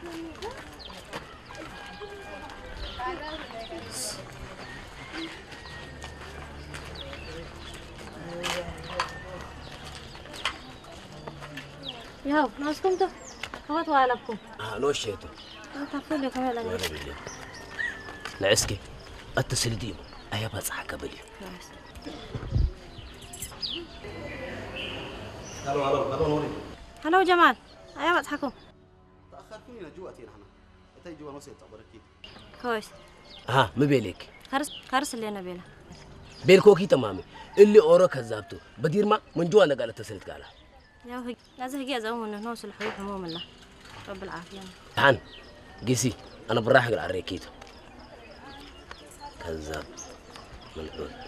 ياو ناسكم تو كوات والكم نوشيتو تفضل كمان لا نعسكي اتصل ديمو ايا بصح قبلي هلو نوري هلو جمال ايا بصحكم تاخرتوني لجواتي نحن اتي جوا نوصل تبركي كويس مبيلك كارس اللي انا بيلا بيلكوكي تمامي اللي اورو كذابتو بدير ما من جوا انا قالت تسلت قالها يا هي لازم هي ازوم انه نوصل حبيب هموم الله رب العافيه هان قيسي انا براحق العريكيتو كذاب ملعون